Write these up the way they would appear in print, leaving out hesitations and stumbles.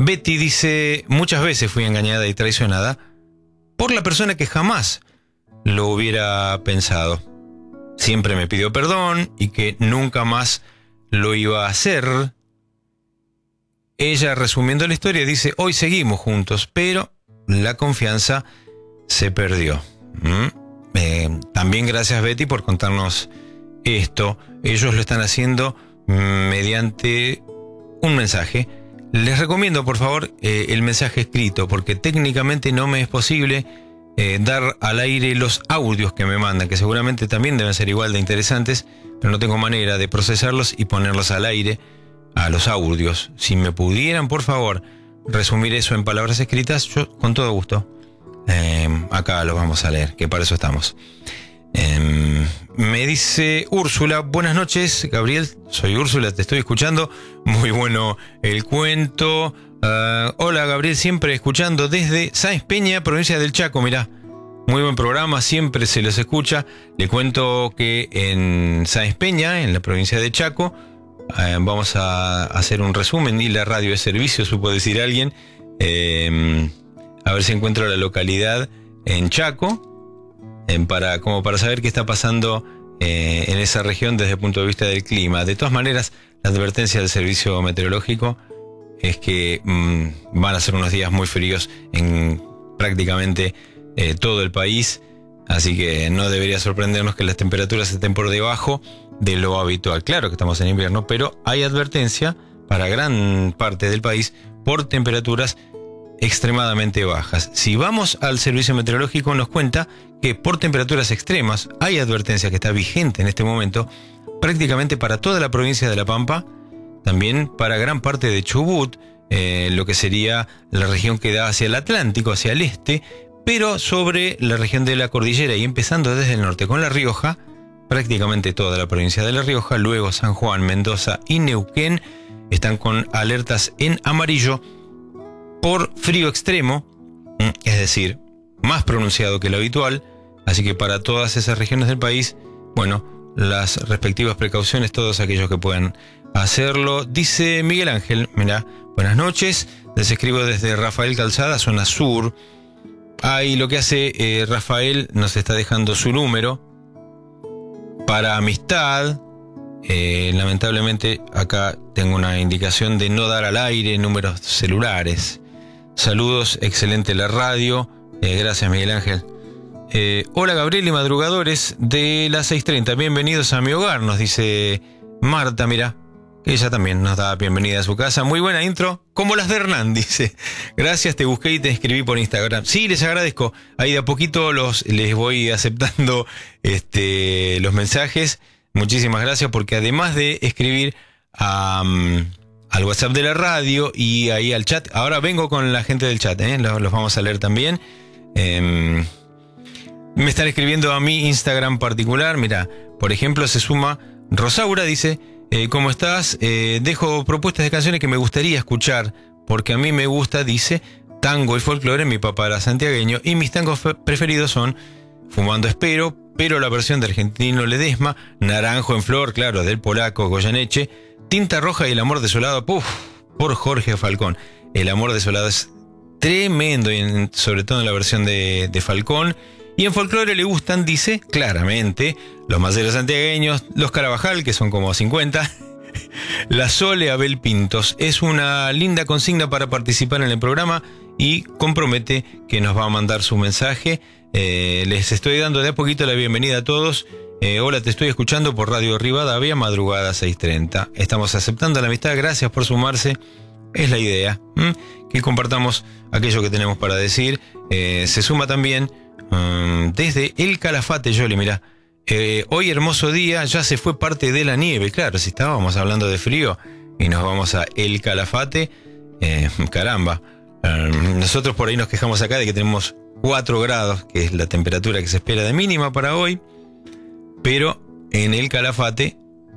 Betty dice, muchas veces fui engañada y traicionada por la persona que jamás lo hubiera pensado. Siempre me pidió perdón y que nunca más lo iba a hacer. Ella, resumiendo la historia, dice, hoy seguimos juntos, pero la confianza se perdió. También gracias, Betty, por contarnos esto. Ellos lo están haciendo mediante un mensaje. Les recomiendo, por favor, el mensaje escrito, porque técnicamente no me es posible dar al aire los audios que me mandan, que seguramente también deben ser igual de interesantes, pero no tengo manera de procesarlos y ponerlos al aire a los audios. Si me pudieran, por favor, resumir eso en palabras escritas, yo con todo gusto acá lo vamos a leer, que para eso estamos. Me dice Úrsula, buenas noches, Gabriel, soy Úrsula, te estoy escuchando, muy bueno el cuento. Hola Gabriel, siempre escuchando desde Sáenz Peña, provincia del Chaco, mirá, muy buen programa, siempre se los escucha. Le cuento que en Sáenz Peña, en la provincia de Chaco, vamos a hacer un resumen y la radio de servicio, supo decir alguien, a ver si encuentro la localidad en Chaco, como para saber qué está pasando en esa región desde el punto de vista del clima. De todas maneras, la advertencia del servicio meteorológico es que van a ser unos días muy fríos en prácticamente todo el país, así que no debería sorprendernos que las temperaturas estén por debajo de lo habitual. Claro que estamos en invierno, pero hay advertencia para gran parte del país por temperaturas extremadamente bajas. Si vamos al servicio meteorológico, nos cuenta que por temperaturas extremas hay advertencia que está vigente en este momento prácticamente para toda la provincia de La Pampa, también para gran parte de Chubut, lo que sería la región que da hacia el Atlántico, hacia el este, pero sobre la región de la cordillera y empezando desde el norte con La Rioja, prácticamente toda la provincia de La Rioja, luego San Juan, Mendoza y Neuquén están con alertas en amarillo por frío extremo, es decir, más pronunciado que lo habitual, así que para todas esas regiones del país, bueno, las respectivas precauciones, todos aquellos que puedan hacerlo. Dice Miguel Ángel, mira, buenas noches, les escribo desde Rafael Calzada, zona sur. Ahí lo que hace Rafael, nos está dejando su número para amistad. Lamentablemente acá tengo una indicación de no dar al aire números celulares. Saludos, excelente la radio. Gracias, Miguel Ángel. Hola, Gabriel y madrugadores de las 6:30. Bienvenidos a mi hogar, nos dice Marta, mira, que ella también nos da bienvenida a su casa. Muy buena intro, como las de Hernán, dice. Gracias, te busqué y te escribí por Instagram. Sí, les agradezco. Ahí de a poquito les voy aceptando los mensajes. Muchísimas gracias, porque además de escribir al WhatsApp de la radio y ahí al chat, ahora vengo con la gente del chat, los vamos a leer también. Me están escribiendo a mi Instagram particular. Mira, por ejemplo, se suma Rosaura, dice, ¿cómo estás? Dejo propuestas de canciones que me gustaría escuchar, porque a mí me gusta, dice, tango y folclore. Mi papá era santiagueño y mis tangos preferidos son Fumando Espero, pero la versión de Argentino Ledesma, Naranjo en Flor, claro, del polaco Goyeneche, Tinta Roja y El Amor Desolado, por Jorge Falcón. El Amor Desolado es tremendo, y sobre todo en la versión de Falcón. Y en folclore le gustan, dice, claramente, los maceros santiagueños, los Carabajal, que son como 50, la Sole Abel Pintos. Es una linda consigna para participar en el programa y compromete que nos va a mandar su mensaje. Les estoy dando de a poquito la bienvenida a todos. Hola, te estoy escuchando por Radio Rivadavia, madrugada 6:30. Estamos aceptando la amistad, gracias por sumarse. Es la idea, que compartamos aquello que tenemos para decir. Se suma también desde El Calafate, Yoli, mirá. Hoy hermoso día, ya se fue parte de la nieve. Claro, si estábamos hablando de frío y nos vamos a El Calafate, caramba. Nosotros por ahí nos quejamos acá de que tenemos 4 grados, que es la temperatura que se espera de mínima para hoy. Pero en El Calafate,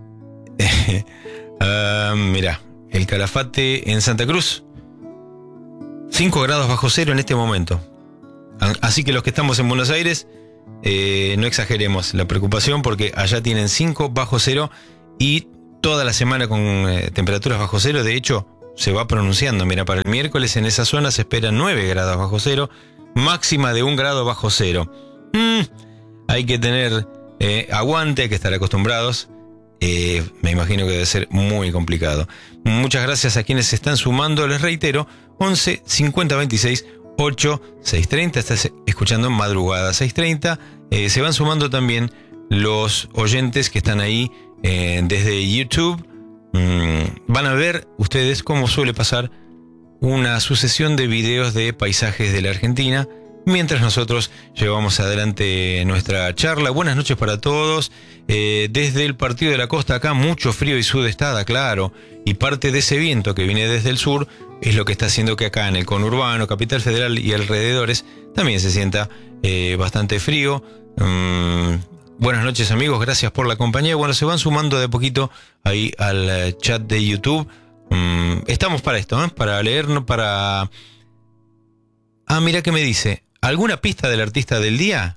mirá, El Calafate en Santa Cruz, 5 grados bajo cero en este momento. Así que los que estamos en Buenos Aires, no exageremos la preocupación, porque allá tienen 5 bajo cero y toda la semana con temperaturas bajo cero. De hecho, se va pronunciando. Mira, para el miércoles en esa zona se esperan 9 grados bajo cero, máxima de 1 grado bajo cero. Hay que tener aguante, hay que estar acostumbrados. Me imagino que debe ser muy complicado. Muchas gracias a quienes se están sumando. Les reitero, 11 50 26 8 630. Estás escuchando en madrugada 630. Se van sumando también los oyentes que están ahí desde YouTube. Van a ver ustedes cómo suele pasar una sucesión de videos de paisajes de la Argentina mientras nosotros llevamos adelante nuestra charla. Buenas noches para todos. Desde el Partido de la Costa, acá mucho frío y sudestada, claro, y parte de ese viento que viene desde el sur es lo que está haciendo que acá en el conurbano, Capital Federal y alrededores también se sienta bastante frío. Buenas noches, amigos, gracias por la compañía. Bueno, se van sumando de poquito ahí al chat de YouTube. Estamos para esto, para leernos, para... mira que me dice, ¿alguna pista del artista del día?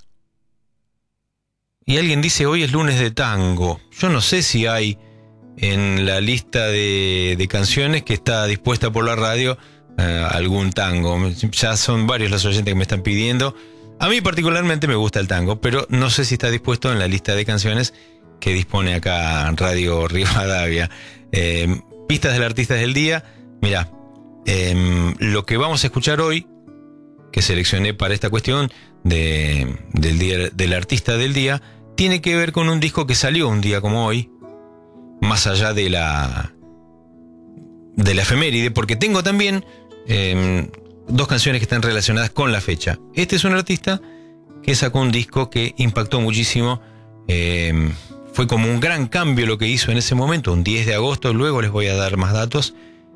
Y alguien dice, hoy es lunes de tango. Yo no sé si hay en la lista de canciones que está dispuesta por la radio algún tango. Ya son varios los oyentes que me están pidiendo. A mí particularmente me gusta el tango, pero no sé si está dispuesto en la lista de canciones que dispone acá Radio Rivadavia. Pistas del artista del día. Mira, lo que vamos a escuchar hoy, que seleccioné para esta cuestión del artista del día, tiene que ver con un disco que salió un día como hoy, más allá de la efeméride, porque tengo también dos canciones que están relacionadas con la fecha. Este es un artista que sacó un disco que impactó muchísimo. Fue como un gran cambio lo que hizo en ese momento, un 10 de agosto, luego les voy a dar más datos.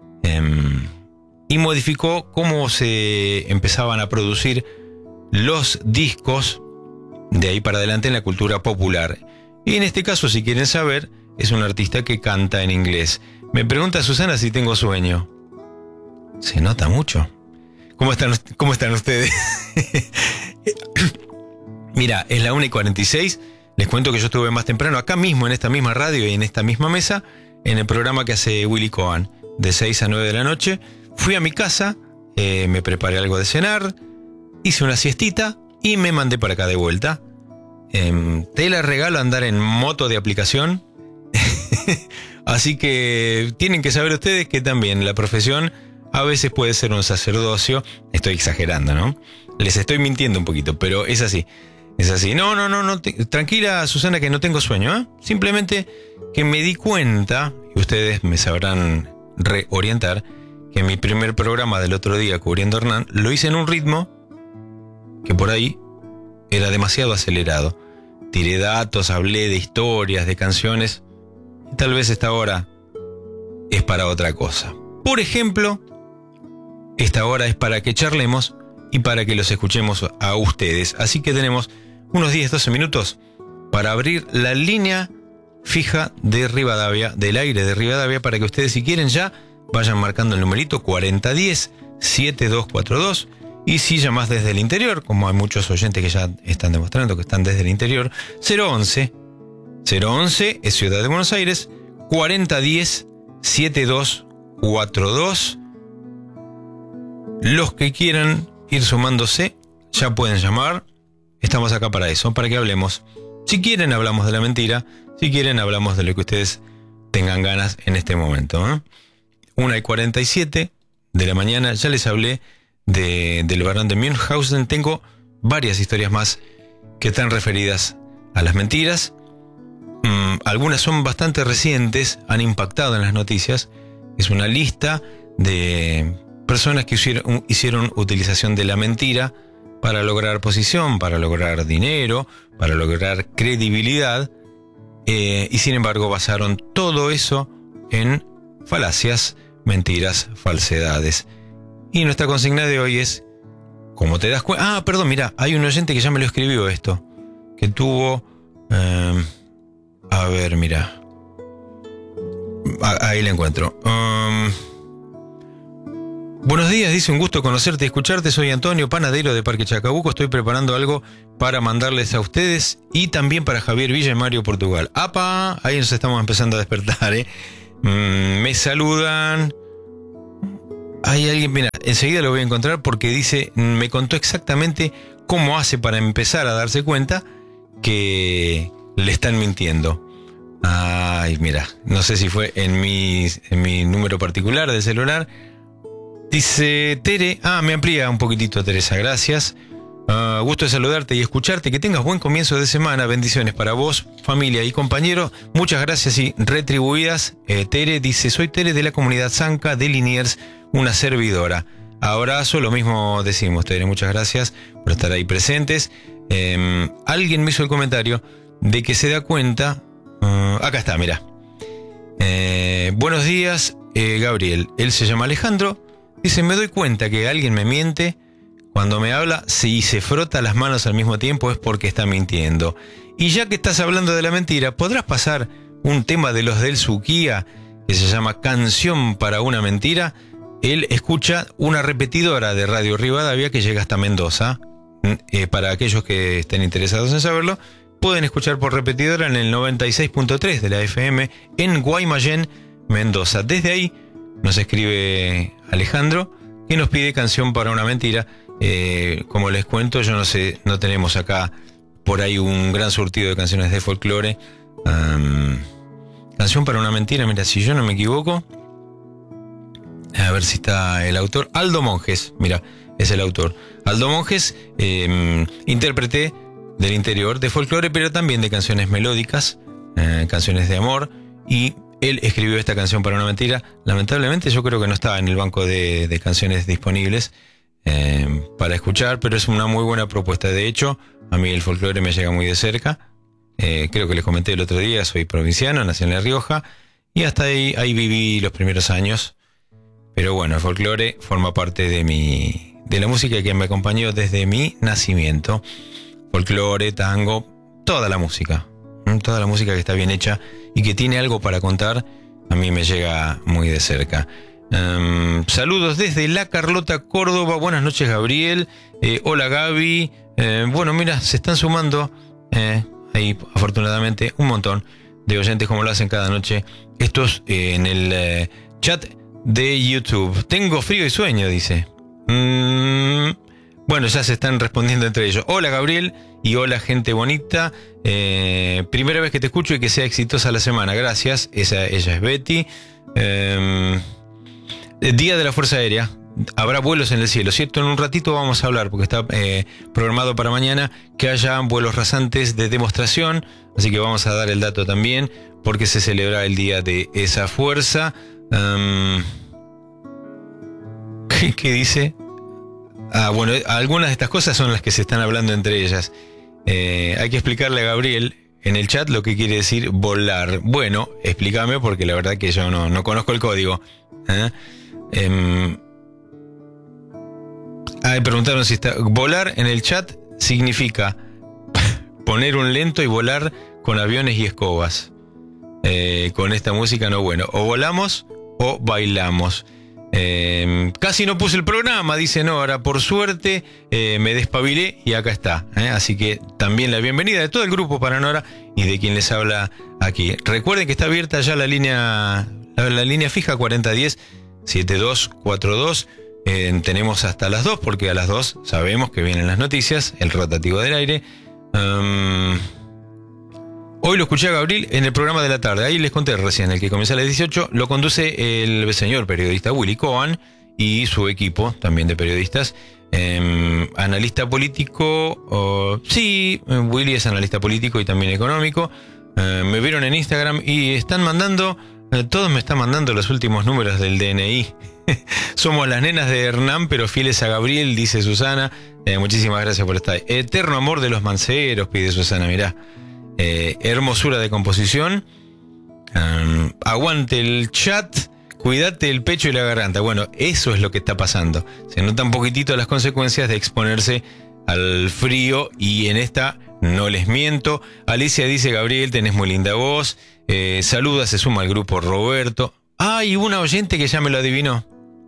Y modificó cómo se empezaban a producir los discos de ahí para adelante en la cultura popular. Y en este caso, si quieren saber, es un artista que canta en inglés. Me pregunta Susana si tengo sueño. Se nota mucho. ¿Cómo están ustedes? Mira, es la 1:46. Les cuento que yo estuve más temprano acá mismo, en esta misma radio y en esta misma mesa, en el programa que hace Willy Cohen, de 6 a 9 de la noche. Fui a mi casa, me preparé algo de cenar, hice una siestita y me mandé para acá de vuelta. Te la regalo andar en moto de aplicación. Así que tienen que saber ustedes que también la profesión a veces puede ser un sacerdocio. Estoy exagerando, ¿no? Les estoy mintiendo un poquito, pero es así. Es así. No, tranquila, Susana, que no tengo sueño, ¿eh? Simplemente que me di cuenta, y ustedes me sabrán reorientar, que mi primer programa del otro día cubriendo a Hernán lo hice en un ritmo que por ahí era demasiado acelerado. Tiré datos, hablé de historias, de canciones, y tal vez esta hora es para otra cosa. Por ejemplo, esta hora es para que charlemos y para que los escuchemos a ustedes. Así que tenemos unos 10-12 minutos para abrir la línea fija de Rivadavia, del aire de Rivadavia, para que ustedes, si quieren, ya vayan marcando el numerito 4010-7242. Y si llamás desde el interior, como hay muchos oyentes que ya están demostrando que están desde el interior, 011 es Ciudad de Buenos Aires, 4010-7242. Los que quieran ir sumándose ya pueden llamar. Estamos acá para eso, para que hablemos. Si quieren, hablamos de la mentira. Si quieren, hablamos de lo que ustedes tengan ganas en este momento, ¿eh? 1:47 de la mañana. Ya les hablé del barón de Münchhausen. Tengo varias historias más que están referidas a las mentiras. Algunas son bastante recientes, han impactado en las noticias. Es una lista de personas que hicieron utilización de la mentira para lograr posición, para lograr dinero, para lograr credibilidad, y sin embargo basaron todo eso en falacias, mentiras, falsedades. Y nuestra consigna de hoy es, ¿cómo te das cuenta? Perdón, mira, hay un oyente que ya me lo escribió esto, que tuvo... a ver, mira. Ahí la encuentro. Buenos días, dice, un gusto conocerte y escucharte. Soy Antonio, panadero de Parque Chacabuco. Estoy preparando algo para mandarles a ustedes y también para Javier Villa y Mario Portugal. ¡Apa! Ahí nos estamos empezando a despertar, ¿eh? Me saludan. hay alguien, mira, enseguida lo voy a encontrar porque dice, me contó exactamente cómo hace para empezar a darse cuenta que le están mintiendo. Ay, mira, no sé si fue en mi número particular del celular. Dice Tere, me amplía un poquitito, Teresa, gracias. Gusto de saludarte y escucharte, que tengas buen comienzo de semana, bendiciones para vos, familia y compañero, muchas gracias y retribuidas. Tere dice, soy Tere de la comunidad Zanca de Liniers, una servidora. Abrazo, lo mismo decimos, Tere, muchas gracias por estar ahí presentes. Alguien me hizo el comentario de que se da cuenta, acá está, mira. Buenos días, Gabriel, él se llama Alejandro, dice, me doy cuenta que alguien me miente. Cuando me habla, si se frota las manos al mismo tiempo es porque está mintiendo. Y ya que estás hablando de la mentira, ¿podrás pasar un tema de los del Suquía que se llama Canción para una mentira? Él escucha una repetidora de Radio Rivadavia que llega hasta Mendoza. Para aquellos que estén interesados en saberlo, pueden escuchar por repetidora en el 96.3 de la FM en Guaymallén, Mendoza. Desde ahí nos escribe Alejandro que nos pide Canción para una mentira. Como les cuento, yo no sé, no tenemos acá por ahí un gran surtido de canciones de folclore. Canción para una mentira, mira, si yo no me equivoco, a ver si está el autor, Aldo Monjes, mira, es el autor. Aldo Monjes, intérprete del interior de folclore, pero también de canciones melódicas, canciones de amor, y él escribió esta Canción para una mentira. Lamentablemente yo creo que no estaba en el banco de canciones disponibles para escuchar, pero es una muy buena propuesta. De hecho, a mí el folclore me llega muy de cerca. Creo que les comenté el otro día, soy provinciano, nací en La Rioja y hasta ahí viví los primeros años. Pero bueno, el folclore forma parte de la música que me acompañó desde mi nacimiento. Folclore, tango, toda la música que está bien hecha y que tiene algo para contar, a mí me llega muy de cerca. Saludos desde La Carlota, Córdoba. Buenas noches, Gabriel. Hola, Gaby. Bueno, mira, se están sumando ahí, afortunadamente, un montón de oyentes como lo hacen cada noche. Estos en el chat de YouTube. Tengo frío y sueño, dice. Bueno, ya se están respondiendo entre ellos. Hola, Gabriel. Y hola, gente bonita. Primera vez que te escucho y que sea exitosa la semana. Gracias. Ella es Betty. Día de la Fuerza Aérea. Habrá vuelos en el cielo, ¿cierto? En un ratito vamos a hablar, porque está programado para mañana que haya vuelos rasantes de demostración. Así que vamos a dar el dato también, porque se celebra el día de esa fuerza. ¿Qué dice? Bueno, algunas de estas cosas son las que se están hablando entre ellas. Hay que explicarle a Gabriel en el chat lo que quiere decir volar. Bueno, explícame, porque la verdad que yo no conozco el código. Preguntaron si está. Volar en el chat significa poner un lento y volar con aviones y escobas. Con esta música no, bueno, o volamos o bailamos. Casi no puse el programa, dice Nora, por suerte me despabilé y acá está. Así que también la bienvenida de todo el grupo para Nora y de quien les habla aquí. Recuerden que está abierta ya la línea fija 4010-7242. Tenemos hasta las 2, porque a las 2 sabemos que vienen las noticias, el rotativo del aire. Hoy lo escuché a Gabriel en el programa de la tarde. Ahí les conté recién, el que comienza a las 18. Lo conduce el señor periodista Willy Cohen y su equipo también de periodistas. Analista político. Sí, Willy es analista político y también económico. Me vieron en Instagram y están mandando. Todos me están mandando los últimos números del DNI. Somos las nenas de Hernán, pero fieles a Gabriel, dice Susana. Muchísimas gracias por estar. Eterno amor de los manceros, pide Susana, mirá. Hermosura de composición. Aguante el chat. Cuídate el pecho y la garganta. Bueno, eso es lo que está pasando. Se notan un poquitito las consecuencias de exponerse al frío. Y en esta no les miento. Alicia dice: Gabriel, tenés muy linda voz. Saluda, se suma al grupo Roberto. Y una oyente que ya me lo adivinó.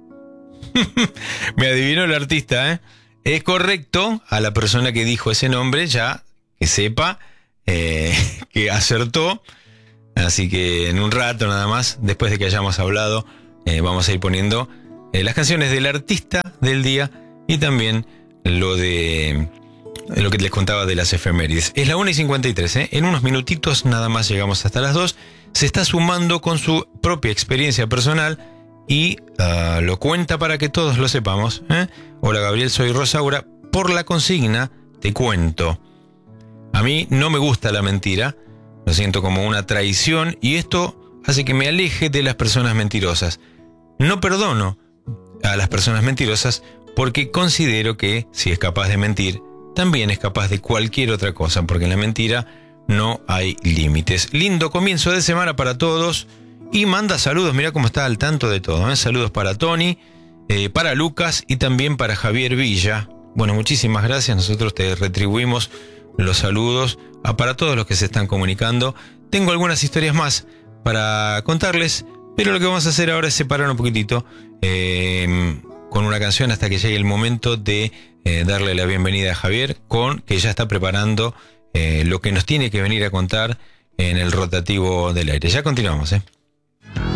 Me adivinó el artista, Es correcto, a la persona que dijo ese nombre, ya que sepa que acertó. Así que en un rato nada más, después de que hayamos hablado, vamos a ir poniendo las canciones del artista del día y también lo que les contaba de las efemérides. Es la 1:53, ¿eh? En unos minutitos nada más llegamos hasta las 2. Se está sumando con su propia experiencia personal y lo cuenta para que todos lo sepamos, ¿eh? Hola Gabriel, soy Rosaura. Por la consigna te cuento. A mí no me gusta la mentira, lo siento como una traición y esto hace que me aleje de las personas mentirosas. No perdono a las personas mentirosas porque considero que si es capaz de mentir, también es capaz de cualquier otra cosa, porque en la mentira no hay límites. Lindo comienzo de semana para todos y manda saludos, mirá cómo está al tanto de todo, ¿eh? Saludos para Tony, para Lucas y también para Javier Villa. Bueno, muchísimas gracias, nosotros te retribuimos los saludos para todos los que se están comunicando. Tengo algunas historias más para contarles, pero lo que vamos a hacer ahora es separar un poquitito con una canción hasta que llegue el momento de darle la bienvenida a Javier, que ya está preparando lo que nos tiene que venir a contar en el rotativo del aire. Ya continuamos,